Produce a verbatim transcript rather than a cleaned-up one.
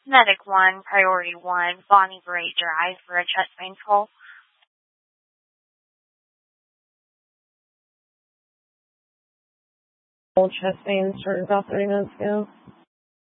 Medic one, Priority one, Bonnie Brae Drive for a chest pain call. Old chest pain started about thirty minutes ago.